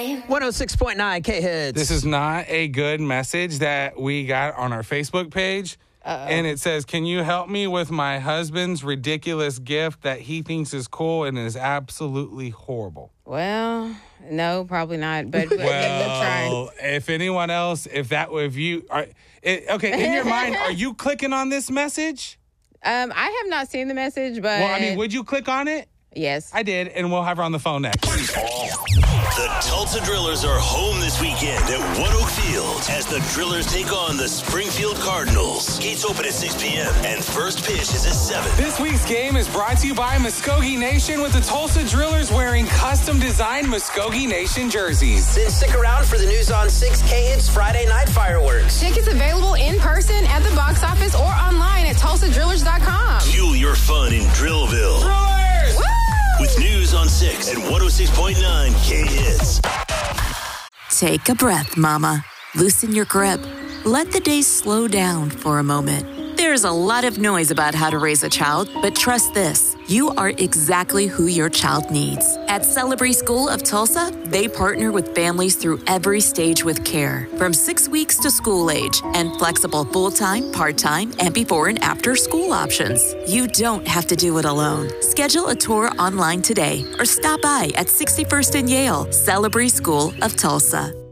106.9 K-Hits. This is not a good message that we got on our Facebook page. And it says, can you help me with my husband's ridiculous gift that he thinks is cool and is absolutely horrible? Well, no, probably not. But we'll try. If anyone else, if you are, okay, in your mind, are you clicking on this message? I have not seen the message, but... Well, I mean, would you click on it? Yes. I did, and we'll have her on the phone next. The Tulsa Drillers are home this weekend at One Oak Field as the Drillers take on the Springfield Cardinals. Gates open at 6 p.m. and first pitch is at 7. This week's game is brought to you by Muskogee Nation with the Tulsa Drillers wearing custom-designed Muskogee Nation jerseys. Then stick around for the News on 6 K-Hits Friday night fireworks. Tickets available in person at the box office or online at TulsaDrillers.com. Fuel your fun in Drillville. Drillers! Woo! With News on 6 and 106.9 K-Hits. Take a breath, Mama. Loosen your grip. Let the day slow down for a moment. There's a lot of noise about how to raise a child, but trust this. You are exactly who your child needs. At Celebree School of Tulsa, they partner with families through every stage with care, from 6 weeks to school age, and flexible full-time, part-time, and before and after school options. You don't have to do it alone. Schedule a tour online today or stop by at 61st and Yale, Celebree School of Tulsa.